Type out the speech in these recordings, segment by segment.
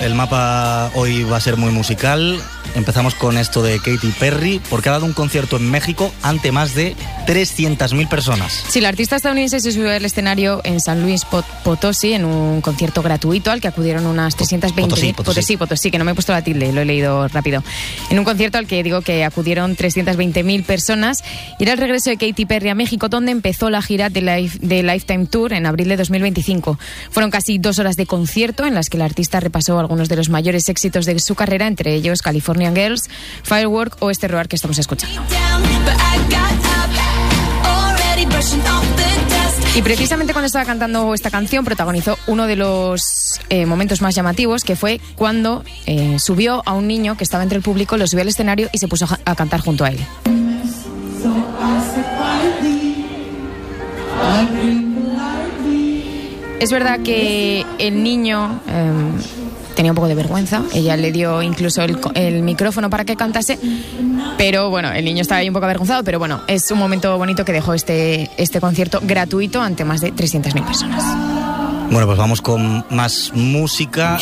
el mapa hoy va a ser muy musical. Empezamos con esto de Katy Perry, porque ha dado un concierto en México ante más de 300.000 personas. Sí, la artista estadounidense se subió al escenario en San Luis Potosí en un concierto gratuito al que acudieron unas 320... Potosí, que no me he puesto la tilde, lo he leído rápido. En un concierto al que digo que acudieron 320.000 personas. Y era el regreso de Katy Perry a México, donde empezó la gira de Lifetime Tour en abril de 2025. Fueron casi 2 horas de concierto en las que la artista repasó algunos de los mayores éxitos de su carrera, entre ellos California Girls, Firework o este Roar que estamos escuchando. Y precisamente cuando estaba cantando esta canción protagonizó uno de los momentos más llamativos, que fue cuando subió a un niño que estaba entre el público, lo subió al escenario y se puso a cantar junto a él. Es verdad que el niño tenía un poco de vergüenza. Ella le dio incluso el micrófono para que cantase, pero bueno, el niño estaba ahí un poco avergonzado, pero bueno, es un momento bonito que dejó este concierto gratuito ante más de 300.000 personas. Bueno, pues vamos con más música.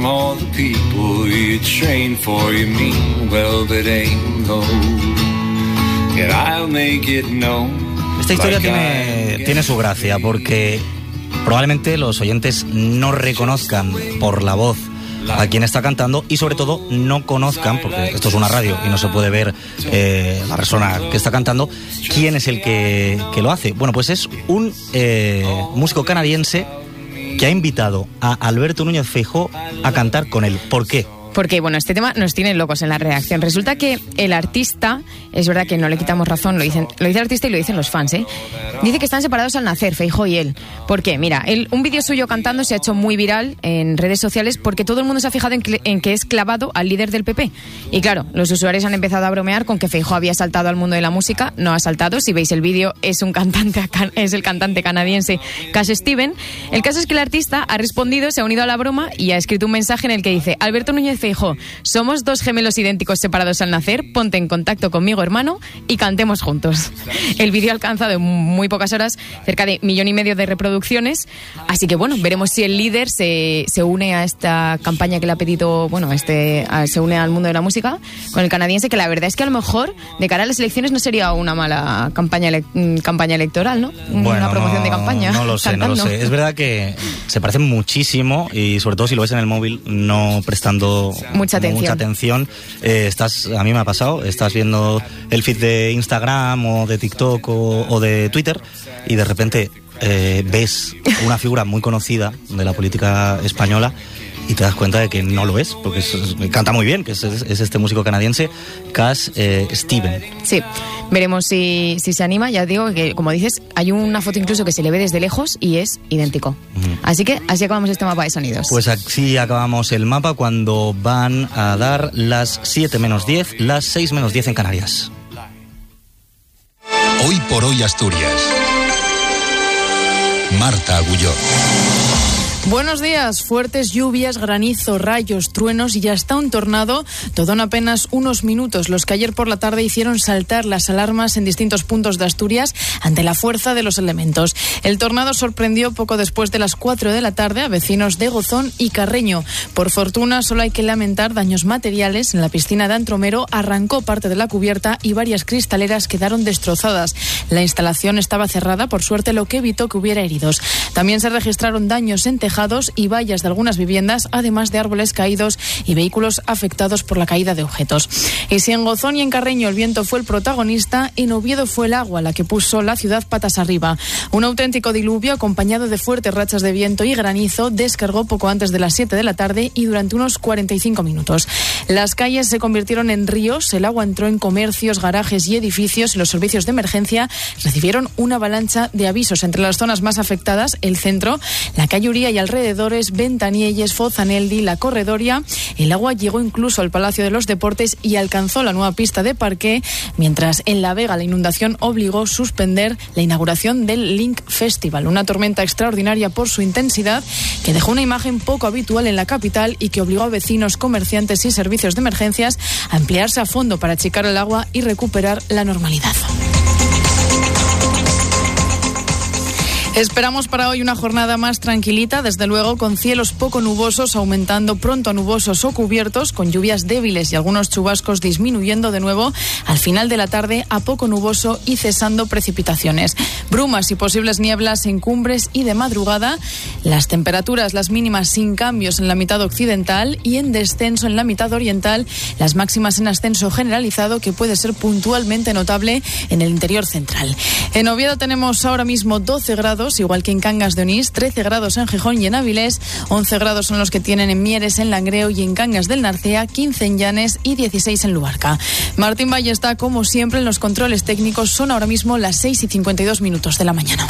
Esta historia tiene su gracia, porque probablemente los oyentes no reconozcan por la voz a quien está cantando y sobre todo no conozcan, porque esto es una radio y no se puede ver la persona que está cantando, quién es el que lo hace. Bueno, pues es un músico canadiense que ha invitado a Alberto Núñez Feijóo a cantar con él. ¿Por qué? Porque, bueno, este tema nos tiene locos en la redacción. Resulta que el artista, es verdad que no le quitamos razón, lo dice el artista y lo dicen los fans, dice que están separados al nacer, Feijóo y él. ¿Por qué? Mira, un vídeo suyo cantando se ha hecho muy viral en redes sociales porque todo el mundo se ha fijado en que es clavado al líder del PP. Y claro, los usuarios han empezado a bromear con que Feijóo había saltado al mundo de la música. No ha saltado. Si veis el vídeo, es el cantante canadiense Cash Steven. El caso es que el artista ha respondido, se ha unido a la broma y ha escrito un mensaje en el que dice: Alberto Núñez Feijóo, somos 2 gemelos idénticos separados al nacer, ponte en contacto conmigo, hermano, y cantemos juntos. El vídeo ha alcanzado en muy pocas horas cerca de 1,5 millones de reproducciones, así que bueno, veremos si el líder se une a esta campaña que le ha pedido, se une al mundo de la música con el canadiense, que la verdad es que a lo mejor de cara a las elecciones no sería una mala campaña electoral, ¿no? Una promoción de campaña. No lo sé. Es verdad que se parecen muchísimo y sobre todo si lo ves en el móvil no prestando mucha atención. A mí me ha pasado, estás viendo el feed de Instagram o de TikTok o de Twitter y de repente ves una figura muy conocida de la política española y te das cuenta de que no lo es, porque canta muy bien, que es este músico canadiense, Cash Steven. Sí, veremos si se anima. Ya digo que, como dices, hay una foto incluso que se le ve desde lejos y es idéntico. Así que así acabamos este mapa de sonidos. Pues así acabamos el mapa cuando van a dar las 7 menos 10, las 6 menos 10 en Canarias. Hoy por hoy Asturias. Marta Agulló. Buenos días. Fuertes lluvias, granizo, rayos, truenos y hasta un tornado, todo en apenas unos minutos, los que ayer por la tarde hicieron saltar las alarmas en distintos puntos de Asturias ante la fuerza de los elementos. El tornado sorprendió poco después de las 4 de la tarde a vecinos de Gozón y Carreño. Por fortuna, solo hay que lamentar daños materiales. En la piscina de Antromero arrancó parte de la cubierta y varias cristaleras quedaron destrozadas. La instalación estaba cerrada, por suerte, lo que evitó que hubiera heridos. También se registraron daños en tejados y vallas de algunas viviendas, además de árboles caídos y vehículos afectados por la caída de objetos. Y si en Gozón y en Carreño el viento fue el protagonista, en Oviedo fue el agua la que puso la ciudad patas arriba. Un auténtico diluvio acompañado de fuertes rachas de viento y granizo descargó poco antes de las 7 de la tarde y durante unos 45 minutos. Las calles se convirtieron en ríos, el agua entró en comercios, garajes y edificios y los servicios de emergencia recibieron una avalancha de avisos. Entre las zonas más afectadas, el centro, la calle Uría y alrededores, Ventanielles, Fozaneldi, La Corredoria. El agua llegó incluso al Palacio de los Deportes y alcanzó la nueva pista de parqué, mientras en La Vega la inundación obligó a suspender la inauguración del Link Festival, una tormenta extraordinaria por su intensidad que dejó una imagen poco habitual en la capital y que obligó a vecinos, comerciantes y servicios de emergencias a emplearse a fondo para achicar el agua y recuperar la normalidad. Esperamos para hoy una jornada más tranquilita, desde luego con cielos poco nubosos aumentando pronto a nubosos o cubiertos, con lluvias débiles y algunos chubascos disminuyendo de nuevo al final de la tarde a poco nuboso y cesando precipitaciones. Brumas y posibles nieblas en cumbres y de madrugada. Las temperaturas, las mínimas sin cambios en la mitad occidental y en descenso en la mitad oriental. Las máximas en ascenso generalizado que puede ser puntualmente notable en el interior central. En Oviedo tenemos ahora mismo 12 grados, igual que en Cangas de Onís, 13 grados en Gijón y en Avilés, 11 grados son los que tienen en Mieres, en Langreo y en Cangas del Narcea, 15 en Llanes y 16 en Luarca. Martín Valle está, como siempre, en los controles técnicos. Son ahora mismo las 6:52 de la mañana.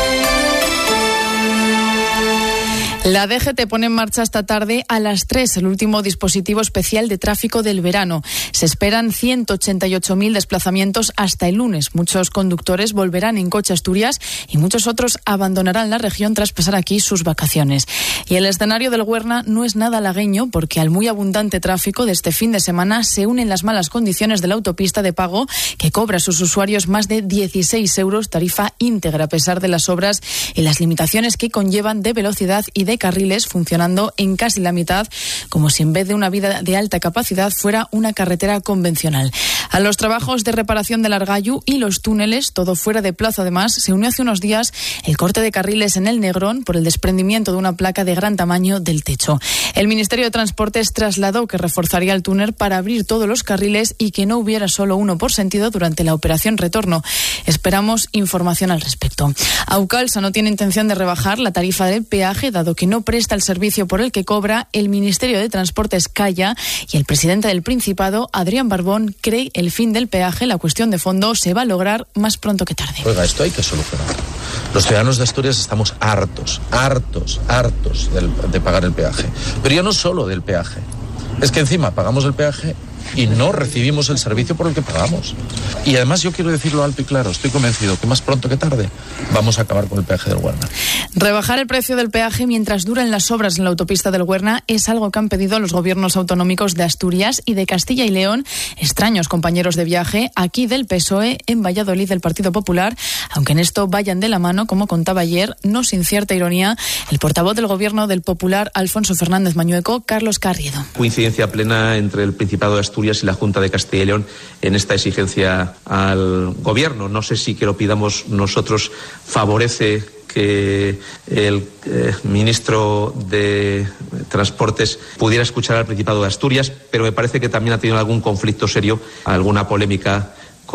La DGT pone en marcha esta tarde a las 3 el último dispositivo especial de tráfico del verano. Se esperan 188.000 desplazamientos hasta el lunes. Muchos conductores volverán en coche a Asturias y muchos otros abandonarán la región tras pasar aquí sus vacaciones. Y el escenario del Huerna no es nada halagüeño, porque al muy abundante tráfico de este fin de semana se unen las malas condiciones de la autopista de pago, que cobra a sus usuarios más de 16 euros tarifa íntegra, a pesar de las obras y las limitaciones que conllevan de velocidad y de carriles, funcionando en casi la mitad, como si en vez de una vía de alta capacidad fuera una carretera convencional. A los trabajos de reparación del Argallo y los túneles, todo fuera de plazo además, se unió hace unos días el corte de carriles en el Negrón por el desprendimiento de una placa de gran tamaño del techo. El Ministerio de Transportes trasladó que reforzaría el túnel para abrir todos los carriles y que no hubiera solo uno por sentido durante la operación retorno. Esperamos información al respecto. Aucalsa no tiene intención de rebajar la tarifa del peaje, dado que no presta el servicio por el que cobra. El Ministerio de Transportes calla y el presidente del Principado, Adrián Barbón, cree el fin del peaje, la cuestión de fondo, se va a lograr más pronto que tarde. Oiga, esto hay que solucionarlo. Los ciudadanos de Asturias estamos hartos de pagar el peaje. Pero ya no solo del peaje. Es que encima pagamos el peaje y no recibimos el servicio por el que pagamos. Y además yo quiero decirlo alto y claro, estoy convencido que más pronto que tarde vamos a acabar con el peaje del Huerna. Rebajar el precio del peaje mientras duran las obras en la autopista del Huerna es algo que han pedido los gobiernos autonómicos de Asturias y de Castilla y León, extraños compañeros de viaje aquí del PSOE, en Valladolid del Partido Popular, aunque en esto vayan de la mano, como contaba ayer, no sin cierta ironía, el portavoz del gobierno del Popular, Alfonso Fernández Mañueco, Carlos Carriedo. Coincidencia plena entre el Principado de Asturias y la Junta de Castilla y León en esta exigencia al Gobierno. No sé si que lo pidamos nosotros favorece que el ministro de Transportes pudiera escuchar al Principado de Asturias, pero me parece que también ha tenido algún conflicto serio, alguna polémica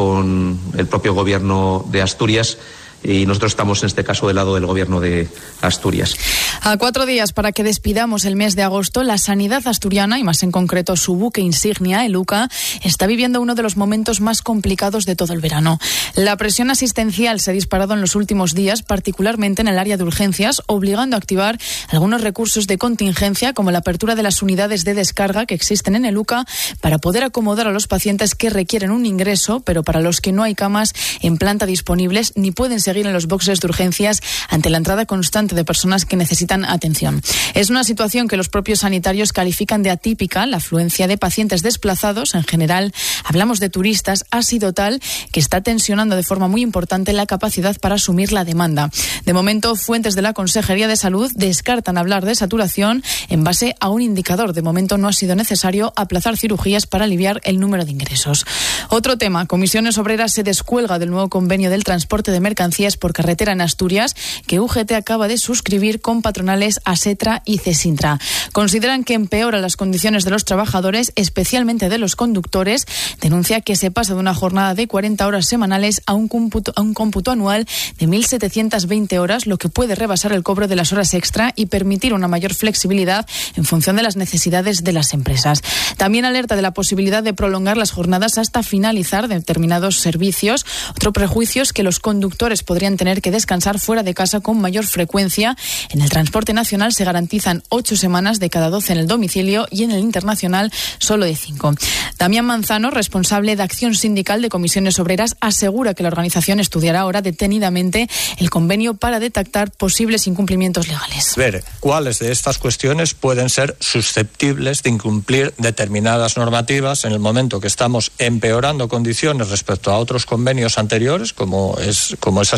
con el propio Gobierno de Asturias. Y nosotros estamos en este caso del lado del Gobierno de Asturias. A 4 días para que despidamos el mes de agosto, la sanidad asturiana, y más en concreto su buque insignia, el UCA, está viviendo uno de los momentos más complicados de todo el verano. La presión asistencial se ha disparado en los últimos días, particularmente en el área de urgencias, obligando a activar algunos recursos de contingencia, como la apertura de las unidades de descarga que existen en el UCA, para poder acomodar a los pacientes que requieren un ingreso, pero para los que no hay camas en planta disponibles ni pueden seguir en los boxes de urgencias ante la entrada constante de personas que necesitan atención. Es una situación que los propios sanitarios califican de atípica. La afluencia de pacientes desplazados, en general, hablamos de turistas, ha sido tal que está tensionando de forma muy importante la capacidad para asumir la demanda. De momento, fuentes de la Consejería de Salud descartan hablar de saturación en base a un indicador. De momento no ha sido necesario aplazar cirugías para aliviar el número de ingresos. Otro tema, Comisiones Obreras se descuelga del nuevo convenio del transporte de mercancías por carretera en Asturias que UGT acaba de suscribir con patronales Asetra y Cesintra. Consideran que empeora las condiciones de los trabajadores, especialmente de los conductores. Denuncia que se pasa de una jornada de 40 horas semanales a un cómputo anual de 1.720 horas, lo que puede rebasar el cobro de las horas extra y permitir una mayor flexibilidad en función de las necesidades de las empresas. También alerta de la posibilidad de prolongar las jornadas hasta finalizar determinados servicios. Otro prejuicio es que los conductores podrían tener que descansar fuera de casa con mayor frecuencia. En el transporte nacional se garantizan 8 semanas de cada 12 en el domicilio y en el internacional solo de 5. Damián Manzano, responsable de Acción Sindical de Comisiones Obreras, asegura que la organización estudiará ahora detenidamente el convenio para detectar posibles incumplimientos legales. Ver cuáles de estas cuestiones pueden ser susceptibles de incumplir determinadas normativas en el momento que estamos empeorando condiciones respecto a otros convenios anteriores, como es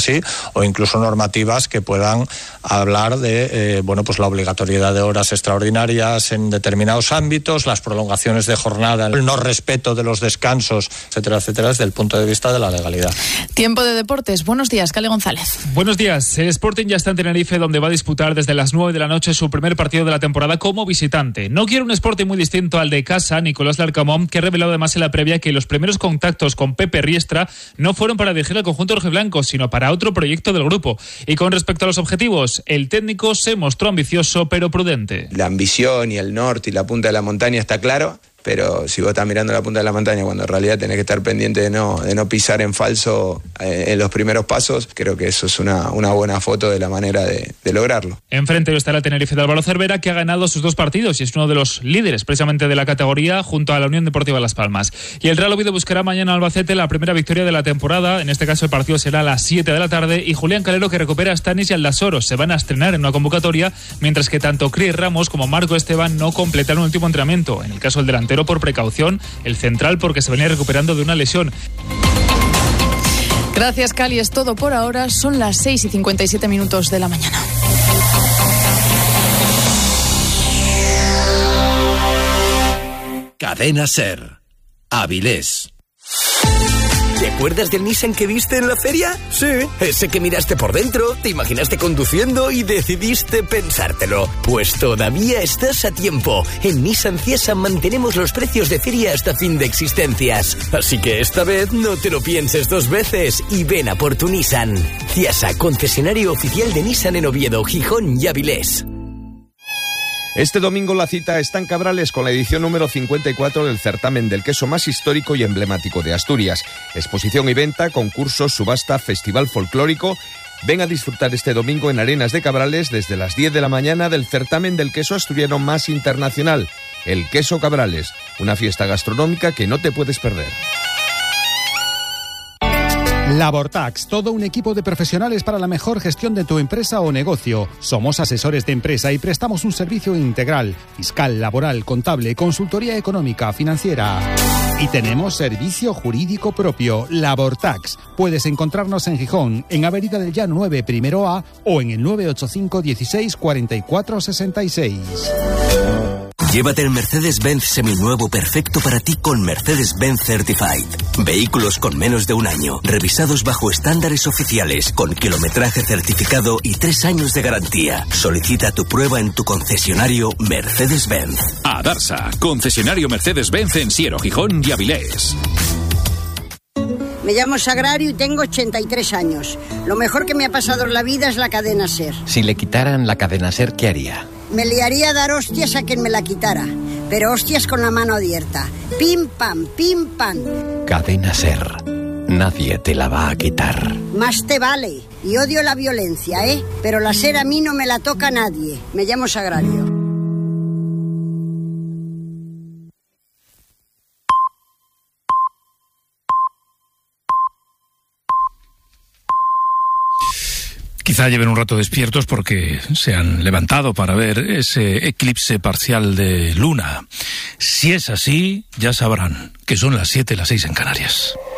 así, o incluso normativas que puedan hablar de pues la obligatoriedad de horas extraordinarias en determinados ámbitos, las prolongaciones de jornada, el no respeto de los descansos, etcétera, etcétera, desde el punto de vista de la legalidad. Tiempo de deportes. Buenos días, Cale González. Buenos días. El Sporting ya está en Tenerife, donde va a disputar desde las 9 de la noche su primer partido de la temporada como visitante. No quiere un Sporting muy distinto al de casa, Nicolás Larcamón, que ha revelado además en la previa que los primeros contactos con Pepe Riestra no fueron para dirigir al conjunto rojiblanco, sino para otro proyecto del grupo. Y con respecto a los objetivos, el técnico se mostró ambicioso pero prudente. La ambición y el norte y la punta de la montaña está claro, pero si vos estás mirando la punta de la montaña cuando en realidad tenés que estar pendiente de no pisar en falso en los primeros pasos, creo que eso es una buena foto de la manera de lograrlo. Enfrente estará el Tenerife de Álvaro Cervera, que ha ganado sus 2 partidos y es uno de los líderes precisamente de la categoría junto a la Unión Deportiva Las Palmas. Y el Real Oviedo buscará mañana en Albacete la primera victoria de la temporada. En este caso el partido será a las 7 de la tarde y Julián Calero, que recupera a Stanis y Aldasoro, se van a estrenar en una convocatoria, mientras que tanto Cris Ramos como Marco Esteban no completaron el último entrenamiento. En el caso del delantero por precaución, el central porque se venía recuperando de una lesión. Gracias, Cali. Es todo por ahora. Son las 6:57 de la mañana. Cadena SER. Avilés. ¿Te acuerdas del Nissan que viste en la feria? Sí, ese que miraste por dentro, te imaginaste conduciendo y decidiste pensártelo. Pues todavía estás a tiempo. En Nissan Ciesa mantenemos los precios de feria hasta fin de existencias. Así que esta vez no te lo pienses 2 veces y ven a por tu Nissan. Ciesa, concesionario oficial de Nissan en Oviedo, Gijón y Avilés. Este domingo la cita está en Cabrales con la edición número 54 del certamen del queso más histórico y emblemático de Asturias. Exposición y venta, concursos, subasta, festival folclórico. Ven a disfrutar este domingo en Arenas de Cabrales desde las 10 de la mañana del certamen del queso asturiano más internacional, el Queso Cabrales, una fiesta gastronómica que no te puedes perder. Labortax, todo un equipo de profesionales para la mejor gestión de tu empresa o negocio. Somos asesores de empresa y prestamos un servicio integral, fiscal, laboral, contable, consultoría económica, financiera. Y tenemos servicio jurídico propio, Labortax. Puedes encontrarnos en Gijón, en Avenida del Llano 9, primero A, o en el 985 16 44 66. Llévate el Mercedes-Benz seminuevo perfecto para ti con Mercedes-Benz Certified. Vehículos con menos de 1 año, revisados bajo estándares oficiales, con kilometraje certificado y 3 años de garantía. Solicita tu prueba en tu concesionario Mercedes-Benz. Adarsa, concesionario Mercedes-Benz en Siero, Gijón y Avilés. Me llamo Sagrario y tengo 83 años. Lo mejor que me ha pasado en la vida es la cadena SER. Si le quitaran la cadena SER, ¿qué haría? Me liaría a dar hostias a quien me la quitara, pero hostias con la mano abierta. Pim, pam, pim, pam. Cadena SER. Nadie te la va a quitar. Más te vale. Y odio la violencia, pero la SER a mí no me la toca nadie. Me llamo Sagrario. Quizá lleven un rato despiertos porque se han levantado para ver ese eclipse parcial de luna. Si es así, ya sabrán que son las 7, las 6 en Canarias.